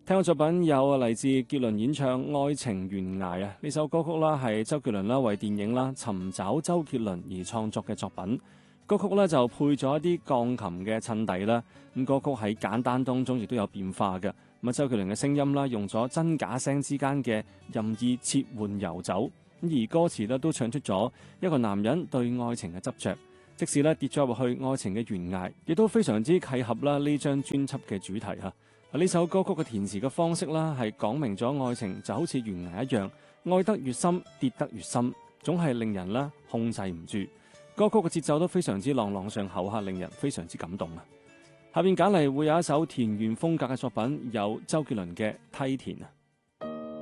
聽過作品有嚟自傑倫演唱《愛情懸崖》啊，呢首歌曲啦係周杰倫啦為電影啦尋找周杰倫而創作嘅作品。歌曲咧就配咗一啲鋼琴嘅襯底啦，咁歌曲喺簡單當中亦都有變化嘅。咁啊，周杰倫嘅聲音啦用咗真假聲之間嘅任意切換游走，咁而歌詞咧都唱出咗一個男人對愛情嘅執着，即使咧跌咗入去愛情嘅懸崖，亦都非常之契合啦呢張專輯嘅主題嚇。呢首歌曲嘅填詞嘅方式啦，係講明咗愛情就好似懸崖一樣，愛得越深，跌得越深，總係令人啦控制唔住。歌曲嘅節奏都非常之朗朗上口嚇，令人非常之感動啊！下邊揀嚟會有一首田園風格嘅作品，有周杰倫嘅《梯田》啊。